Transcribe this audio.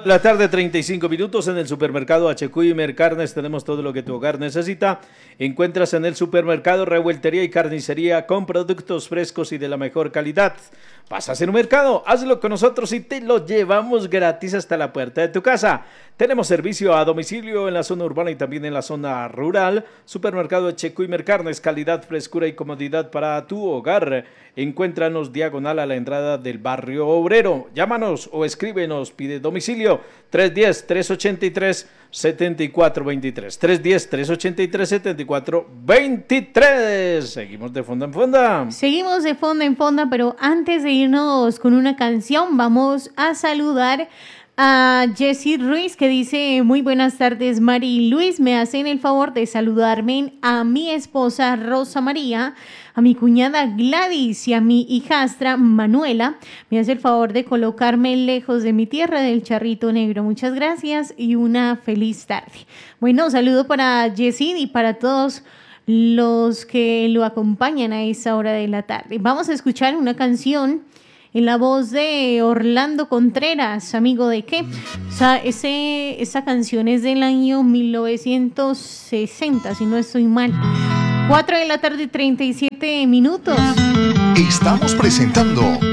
La tarde, 35 minutos en el supermercado HQ Carnes. Tenemos todo lo que tu hogar necesita. Encuentras en el supermercado revueltería y carnicería con productos frescos y de la mejor calidad. Vas a hacer un mercado, hazlo con nosotros y te lo llevamos gratis hasta la puerta de tu casa. Tenemos servicio a domicilio en la zona urbana y también en la zona rural. Supermercado HQ Carnes, calidad, frescura y comodidad para tu hogar. Encuéntranos diagonal a la entrada del barrio obrero. Llámanos o escríbenos, pide domicilio 310-383-7423. 310-383-7423. Seguimos de fonda en fonda. Seguimos de fonda en fonda, pero antes de irnos con una canción, vamos a saludar a Jessy Ruiz, que dice: muy buenas tardes, Mari y Luis, me hacen el favor de saludarme a mi esposa Rosa María, a mi cuñada Gladys y a mi hijastra Manuela. Me hace el favor de colocarme lejos de mi tierra del Charrito Negro. Muchas gracias y una feliz tarde. Bueno, saludo para Jessy y para todos los que lo acompañan a esa hora de la tarde. Vamos a escuchar una canción en la voz de Orlando Contreras, amigo de qué. O sea, esa canción es del año 1960, si no estoy mal. 4 de la tarde, 37 minutos. Estamos presentando